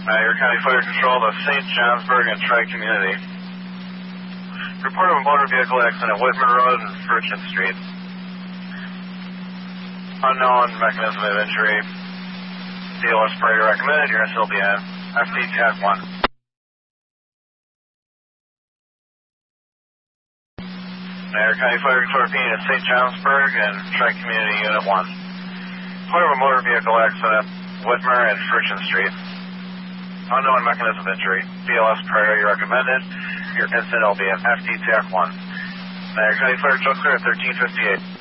Your County Fire Control to St. Johnsburg and Tri-Community. Report of a motor vehicle accident at Whitmer Road and Furchin Street. Unknown mechanism of injury. DLS priority recommended. You're still be in FD TAC 1. Your County Fire Control repeating at St. Johnsburg and Tri-Community Unit 1. Report of a motor vehicle accident at Whitmer and Furchin Street. Unknown mechanism of injury. BLS priority recommended. Your incident will be at FD TAC 1. Your County Fire Control clear at 1358.